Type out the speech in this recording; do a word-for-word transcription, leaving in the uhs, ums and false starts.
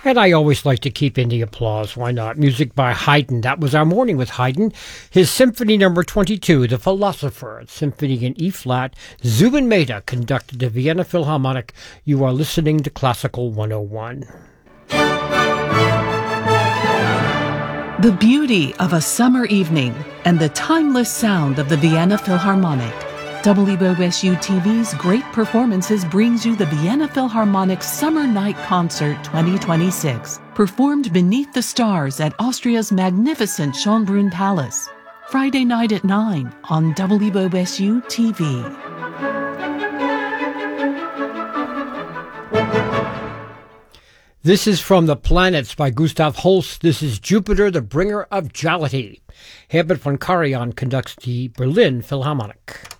And I always like to keep in the applause. Why not? Music by Haydn. That was our morning with Haydn. His Symphony Number twenty-two, The Philosopher, Symphony in E-flat. Zubin Mehta conducted the Vienna Philharmonic. You are listening to Classical one oh one. The beauty of a summer evening and the timeless sound of the Vienna Philharmonic. W O S U T V's Great Performances brings you the Vienna Philharmonic Summer Night Concert twenty twenty-six, performed beneath the stars at Austria's magnificent Schönbrunn Palace. Friday night at nine on W O S U T V. This is from The Planets by Gustav Holst. This is Jupiter, the Bringer of Jollity. Herbert von Karajan conducts the Berlin Philharmonic.